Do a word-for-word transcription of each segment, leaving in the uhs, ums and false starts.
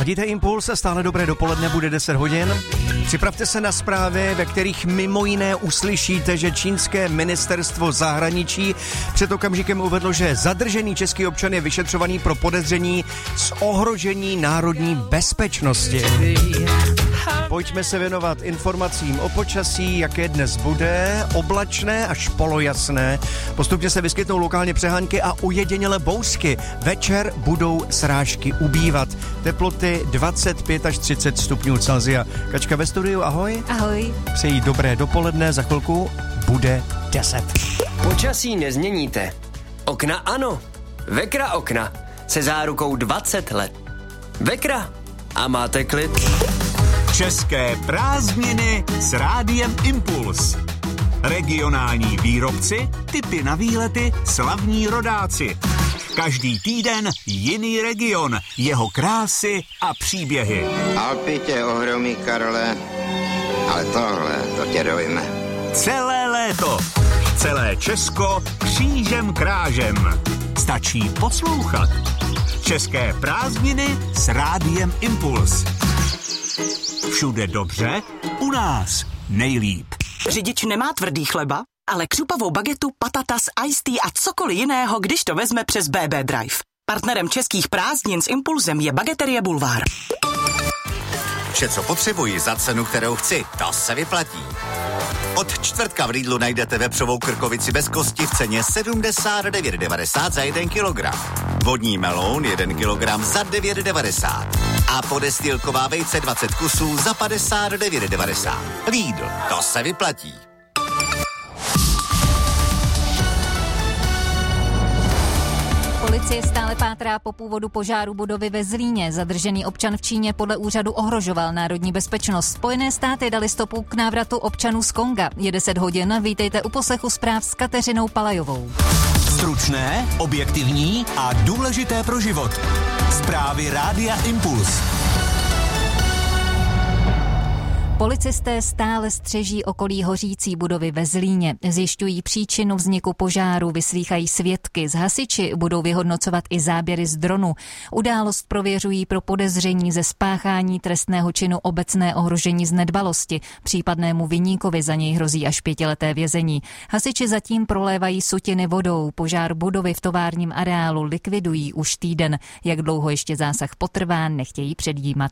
Ladíte Impuls, stále dobré dopoledne, bude deset hodin. Připravte se na zprávy, ve kterých mimo jiné uslyšíte, že čínské ministerstvo zahraničí před okamžikem uvedlo, že zadržený český občan je vyšetřovaný pro podezření z ohrožení národní bezpečnosti. Pojďme se věnovat informacím o počasí, jaké dnes bude, oblačné až polojasné. Postupně se vyskytnou lokálně přehánky a ujedinělé bouřky. Večer budou srážky ubývat. Teploty dvacet pět až třicet stupňů Celsia. Kačka ve studiu, ahoj. Ahoj. Přeji dobré dopoledne, za chvilku bude deset. Počasí nezměníte. Okna ano. Vekra okna se zárukou dvacet let. Vekra a máte klid. České prázdniny s Rádiem Impuls. Regionální výrobci, tipy na výlety, slavní rodáci. Každý týden jiný region, jeho krásy a příběhy. Alpy tě ohromí, Karle, ale tohle, to tě dojme. Celé léto, celé Česko křížem krážem. Stačí poslouchat. České prázdniny s Rádiem Impuls. Všude dobře, u nás nejlíp. Řidič nemá tvrdý chleba, ale křupavou bagetu, patatas, iced tea a cokoliv jiného, když to vezme přes bé bé Drive. Partnerem českých prázdnin s Impulsem je Bageterie Bulvár. Vše, co potřebuji za cenu, kterou chci, to se vyplatí. Od čtvrtka v Lidlu najdete vepřovou krkovici bez kosti v ceně sedmdesát devět devadesát za jeden kilogram. Vodní meloun jeden kilogram za devět devadesát. A podestýlková vejce dvacet kusů za padesát devět devadesát. Lidl, to se vyplatí. Policie stále pátrá po původu požáru budovy ve Zlíně. Zadržený občan v Číně podle úřadu ohrožoval národní bezpečnost. Spojené státy dali stopu k návratu občanů z Konga. Je deset hodin, vítejte u poslechu zpráv s Kateřinou Palajovou. Stručné, objektivní a důležité pro život. Zprávy Rádia Impuls. Policisté stále střeží okolí hořící budovy ve Zlíně. Zjišťují příčinu vzniku požáru, vyslýchají svědky. Z hasiči budou vyhodnocovat i záběry z dronu. Událost prověřují pro podezření ze spáchání trestného činu obecné ohrožení z nedbalosti. Případnému viníkovi za něj hrozí až pětileté vězení. Hasiči zatím prolévají sutiny vodou. Požár budovy v továrním areálu likvidují už týden. Jak dlouho ještě zásah potrvá, nechtějí předjímat.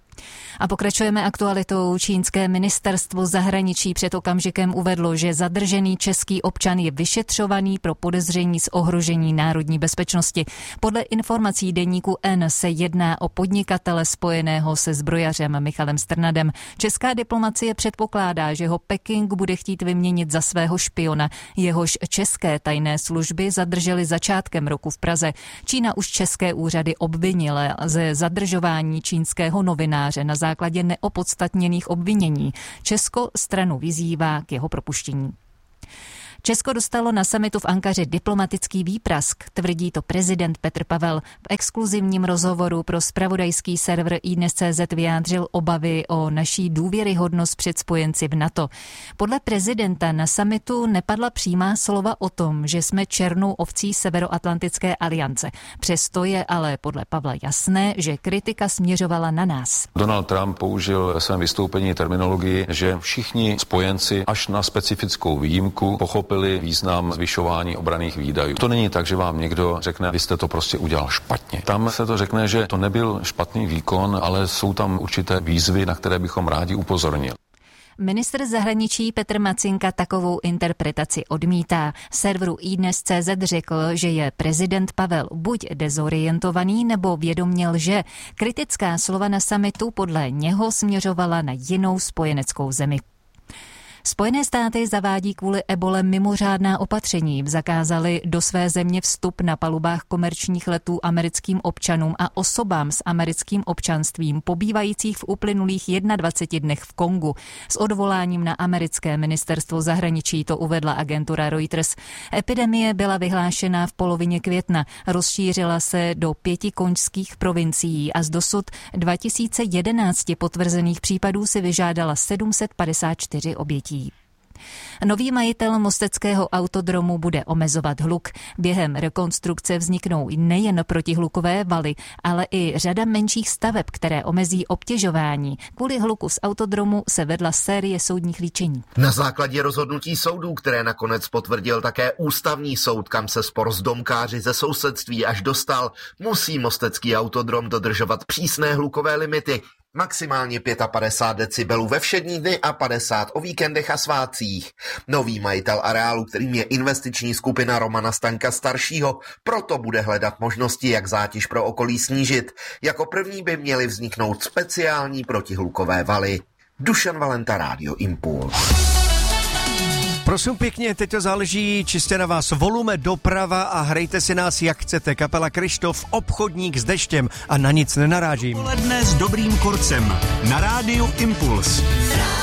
A pokračujeme aktualitou. Čínské ministerstvo zahraničí před okamžikem uvedlo, že zadržený český občan je vyšetřovaný pro podezření z ohrožení národní bezpečnosti. Podle informací deníku N se jedná o podnikatele spojeného se zbrojařem Michalem Strnadem. Česká diplomacie předpokládá, že ho Peking bude chtít vyměnit za svého špiona. Jehož české tajné služby zadržely začátkem roku v Praze. Čína už české úřady obvinila ze zadržování čínského novináře na základě neopodstatněných obvinění. Česko stranu vyzývá k jeho propuštění. Česko dostalo na summitu v Ankaře diplomatický výprask, tvrdí to prezident Petr Pavel. V exkluzivním rozhovoru pro zpravodajský server iDnes tečka cé zet vyjádřil obavy o naší důvěryhodnost před spojenci v NATO. Podle prezidenta na summitu nepadla přímá slova o tom, že jsme černou ovcí Severoatlantické aliance. Přesto je ale podle Pavla jasné, že kritika směřovala na nás. Donald Trump použil ve svém vystoupení terminologii, že všichni spojenci až na specifickou výjimku pochopili význam zvyšování obranných výdajů. To není tak, že vám někdo řekne, vy jste to prostě udělal špatně. Tam se to řekne, že to nebyl špatný výkon, ale jsou tam určité výzvy, na které bychom rádi upozornili. Ministr zahraničí Petr Macinka takovou interpretaci odmítá. Serveru iDnes tečka cé zet řekl, že je prezident Pavel buď dezorientovaný nebo vědomě lže. Kritická slova na summitu podle něho směřovala na jinou spojeneckou zemi. Spojené státy zavádí kvůli ebole mimořádná opatření. Zakázali do své země vstup na palubách komerčních letů americkým občanům a osobám s americkým občanstvím pobývajících v uplynulých dvaceti jedna dnech v Kongu. S odvoláním na americké ministerstvo zahraničí to uvedla agentura Reuters. Epidemie byla vyhlášena v polovině května. Rozšířila se do pěti konžských provincií a z dosud dva tisíce jedenáct potvrzených případů si vyžádala sedm set padesát čtyři obětí. Nový majitel mosteckého autodromu bude omezovat hluk. Během rekonstrukce vzniknou nejen protihlukové valy, ale i řada menších staveb, které omezí obtěžování. Kvůli hluku z autodromu se vedla série soudních líčení. Na základě rozhodnutí soudů, které nakonec potvrdil také ústavní soud, kam se spor s domkáři ze sousedství až dostal, musí mostecký autodrom dodržovat přísné hlukové limity. Maximálně padesát pět decibelů ve všední dny a padesát o víkendech a svátcích. Nový majitel areálu, kterým je investiční skupina Romana Staňka staršího, proto bude hledat možnosti, jak zátěž pro okolí snížit. Jako první by měly vzniknout speciální protihlukové valy. Dušan Valenta, Rádio Impuls. Prosím pěkně, teď to záleží čistě na vás. Volume doprava a hrajte si nás jak chcete. Kapela Kryštof, Obchodník s deštěm a na nic nenarážím. Poledne s dobrým kurcem na Rádiu Impuls.